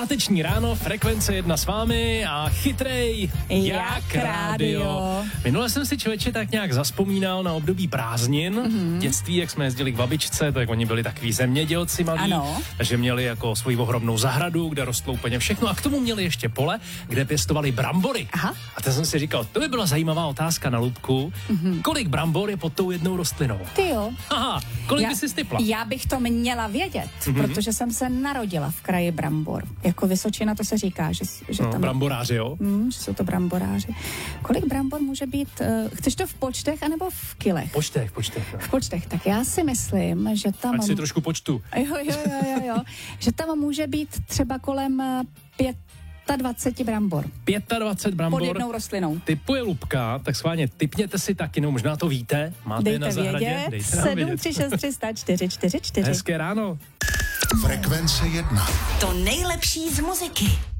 Páteční ráno, Frekvence 1 s vámi a chytrej jak rádio. Minule jsem si, člověče, tak nějak zaspomínal na období prázdnin, dětství, jak jsme jezdili k babičce, tak oni byli takový zemědělci malí, ano. Takže měli jako svoji ohromnou zahradu, kde rostlo úplně všechno a k tomu měli ještě pole, kde pěstovali brambory. Aha. A teď jsem si říkal, to by byla zajímavá otázka na Lubku, kolik brambor je pod tou jednou rostlinou? Ty jo. Aha, kolik by si stipla? Já bych to měla vědět, protože jsem se narodila v kraji Brambor. Jako Vysočina to se říká, že tam... Bramboráři, jo? Že jsou to bramboráři. Kolik brambor může být? Chceš to v počtech anebo v kilech? Počtech. No. V počtech. Tak já si myslím, že tam... Ať si trošku počtu. Jo. Že tam může být třeba kolem 25 brambor. 25 brambor. Pod jednou rostlinou. Typuje Lubka, tak schválně typněte si taky, no možná to víte. Máte je na zahradě? Dejte vědět. 736 444. Hezké ráno. Frekvence 1. To nejlepší z muziky.